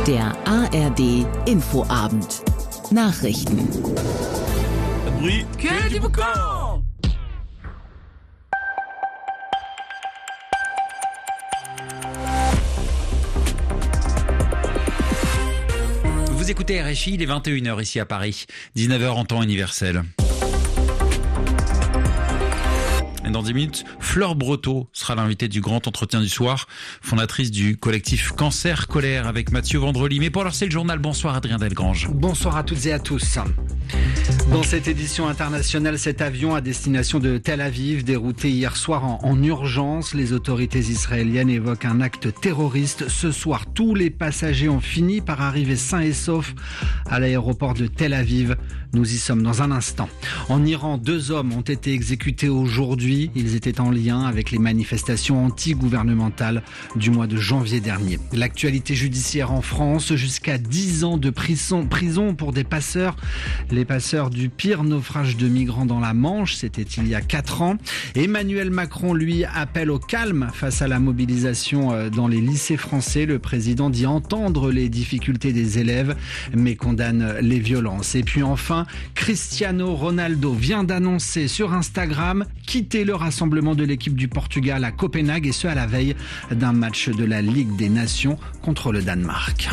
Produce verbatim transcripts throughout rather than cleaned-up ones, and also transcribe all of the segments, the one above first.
Der A R D Infoabend. Nachrichten. Oui, que du boucan. Vous écoutez R F I, il est vingt et une heures ici à Paris, dix-neuf heures en temps universel. Et dans dix minutes, Fleur Breteau sera l'invitée du grand entretien du soir, fondatrice du collectif Cancer Colère avec Mathieu Vendrely. Mais pour l'heure, c'est le journal. Bonsoir Adrien Delgrange. Bonsoir à toutes et à tous. Dans cette édition internationale, cet avion à destination de Tel Aviv, dérouté hier soir en, en urgence, les autorités israéliennes évoquent un acte terroriste. Ce soir, tous les passagers ont fini par arriver sains et saufs à l'aéroport de Tel Aviv. Nous y sommes dans un instant. En Iran, deux hommes ont été exécutés aujourd'hui. Ils étaient en lien avec les manifestations anti-gouvernementales du mois de janvier dernier. L'actualité judiciaire en France, jusqu'à dix ans de prison, prison pour des passeurs. Les passeurs du pire naufrage de migrants dans la Manche, c'était il y a quatre ans. Emmanuel Macron, lui, appelle au calme face à la mobilisation dans les lycées français. Le président dit entendre les difficultés des élèves, mais condamne les violences. Et puis enfin, Cristiano Ronaldo vient d'annoncer sur Instagram quitter le rassemblement de l'équipe du Portugal à Copenhague, et ce à la veille d'un match de la Ligue des Nations contre le Danemark.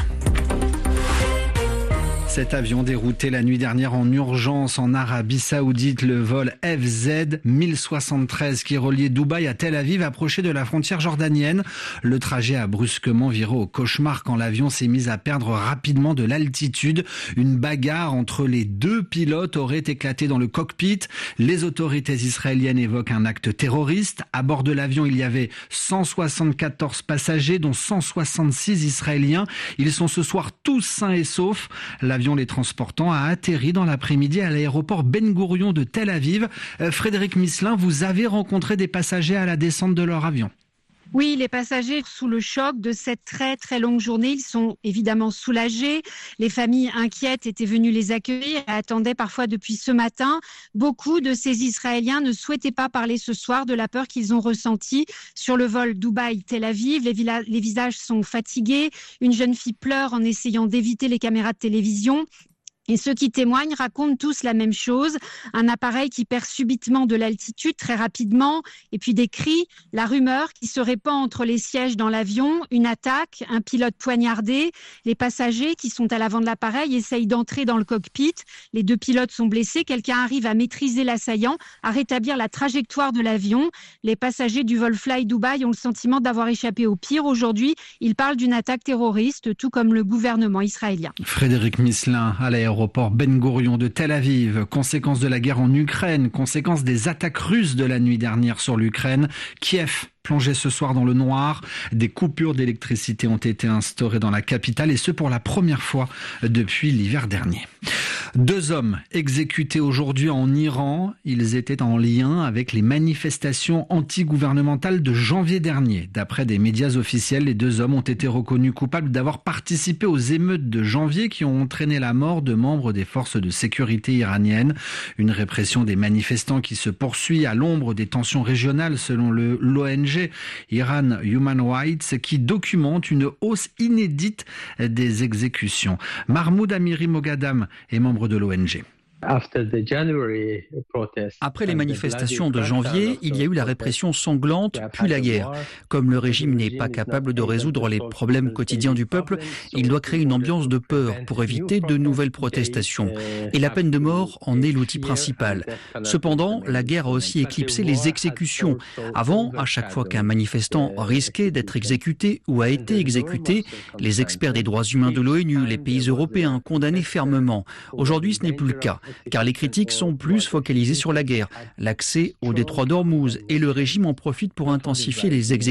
Cet avion dérouté la nuit dernière en urgence en Arabie Saoudite, le vol F Z mille soixante-treize qui reliait Dubaï à Tel Aviv, approchait de la frontière jordanienne. Le trajet a brusquement viré au cauchemar quand l'avion s'est mis à perdre rapidement de l'altitude. Une bagarre entre les deux pilotes aurait éclaté dans le cockpit. Les autorités israéliennes évoquent un acte terroriste. À bord de l'avion, il y avait cent soixante-quatorze passagers, dont cent soixante-six israéliens. Ils sont ce soir tous sains et saufs. L'avion les transportant a atterri dans l'après-midi à l'aéroport Ben Gourion de Tel Aviv. Euh, Frédéric Misselin, vous avez rencontré des passagers à la descente de leur avion. Oui, les passagers sous le choc de cette très très longue journée, ils sont évidemment soulagés. Les familles inquiètes étaient venues les accueillir et attendaient parfois depuis ce matin. Beaucoup de ces Israéliens ne souhaitaient pas parler ce soir de la peur qu'ils ont ressentie sur le vol Dubaï-Tel Aviv. Les, villa- les visages sont fatigués. Une jeune fille pleure en essayant d'éviter les caméras de télévision. Et ceux qui témoignent racontent tous la même chose, un appareil qui perd subitement de l'altitude très rapidement, et puis des cris, la rumeur qui se répand entre les sièges dans l'avion, une attaque, un pilote poignardé, les passagers qui sont à l'avant de l'appareil essayent d'entrer dans le cockpit, les deux pilotes sont blessés, quelqu'un arrive à maîtriser l'assaillant, à rétablir la trajectoire de l'avion. Les passagers du vol Fly Dubai ont le sentiment d'avoir échappé au pire. Aujourd'hui, ils parlent d'une attaque terroriste, tout comme le gouvernement israélien. Frédéric Misselin à l'aéroport. Aéroport Ben Gourion de Tel Aviv. Conséquence de la guerre en Ukraine, conséquence des attaques russes de la nuit dernière sur l'Ukraine. Kiev plongé ce soir dans le noir. Des coupures d'électricité ont été instaurées dans la capitale, et ce pour la première fois depuis l'hiver dernier. Deux hommes exécutés aujourd'hui en Iran. Ils étaient en lien avec les manifestations anti-gouvernementales de janvier dernier. D'après des médias officiels, les deux hommes ont été reconnus coupables d'avoir participé aux émeutes de janvier qui ont entraîné la mort de membres des forces de sécurité iraniennes. Une répression des manifestants qui se poursuit à l'ombre des tensions régionales selon le, l'O N G Iran Human Rights, qui documente une hausse inédite des exécutions. Mahmoud Amiri Moghadam est membre de l'O N G. Après les manifestations de janvier, il y a eu la répression sanglante, puis la guerre. Comme le régime n'est pas capable de résoudre les problèmes quotidiens du peuple, il doit créer une ambiance de peur pour éviter de nouvelles protestations. Et la peine de mort en est l'outil principal. Cependant, la guerre a aussi éclipsé les exécutions. Avant, à chaque fois qu'un manifestant risquait d'être exécuté ou a été exécuté, les experts des droits humains de l'ONU, les pays européens condamnaient fermement. Aujourd'hui, ce n'est plus le cas, car les critiques sont plus focalisées sur la guerre, l'accès au détroit d'Ormuz, et le régime en profite pour intensifier les exécutions.